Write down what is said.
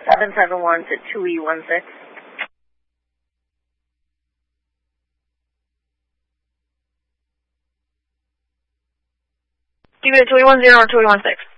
771 to 2E16. Keep it at 2E10 or 2E16.